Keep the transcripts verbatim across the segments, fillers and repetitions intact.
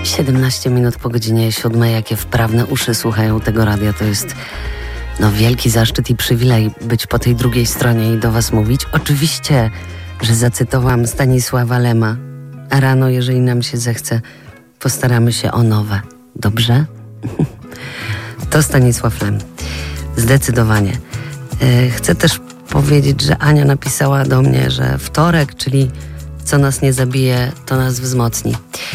siedemnaście minut po godzinie siódmej. Jakie wprawne uszy słuchają tego radia. To jest no, wielki zaszczyt i przywilej być po tej drugiej stronie i do was mówić. Oczywiście, że zacytowałam Stanisława Lema. A rano, jeżeli nam się zechce, postaramy się o nowe. Dobrze? To Stanisław Lem. Zdecydowanie. Yy, chcę też powiedzieć, że Ania napisała do mnie, że wtorek, czyli co nas nie zabije, to nas wzmocni.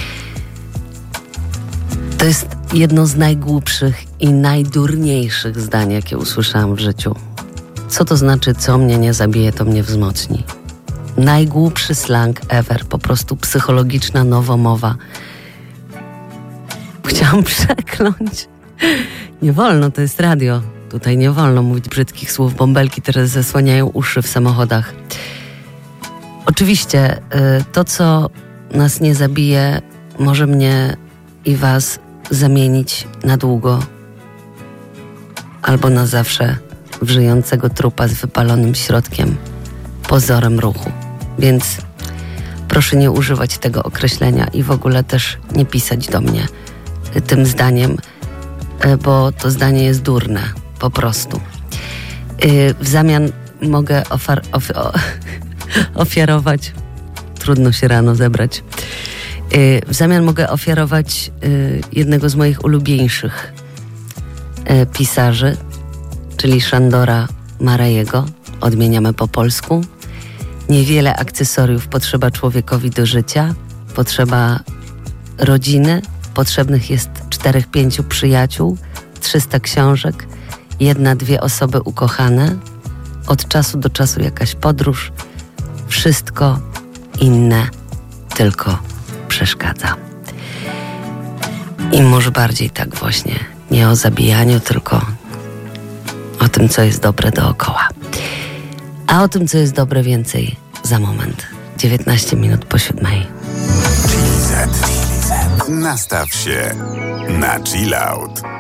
To jest jedno z najgłupszych i najdurniejszych zdań, jakie usłyszałam w życiu. Co to znaczy, co mnie nie zabije, to mnie wzmocni? Najgłupszy slang ever, po prostu psychologiczna nowomowa. Chciałam przekląć. Nie wolno, to jest radio. Tutaj nie wolno mówić brzydkich słów. Bąbelki teraz zasłaniają uszy w samochodach. Oczywiście to, co nas nie zabije, może mnie i was zamienić na długo albo na zawsze w żyjącego trupa z wypalonym środkiem, pozorem ruchu. Więc proszę nie używać tego określenia i w ogóle też nie pisać do mnie tym zdaniem, bo to zdanie jest durne, po prostu. W zamian mogę ofar- of- ofiarować, trudno się rano zebrać, w zamian mogę ofiarować jednego z moich ulubieńszych pisarzy, czyli Szandora Marejego, odmieniamy po polsku. Niewiele akcesoriów potrzeba człowiekowi do życia, potrzeba rodziny, potrzebnych jest czterech, pięciu przyjaciół, trzysta książek, jedna, dwie osoby ukochane, od czasu do czasu jakaś podróż, wszystko inne tylko przeszkadza. I może bardziej tak właśnie, nie o zabijaniu, tylko o tym, co jest dobre dookoła. A o tym, co jest dobre, więcej za moment. dziewiętnaście minut po siódmej. Chili Z. Nastaw się na chill out.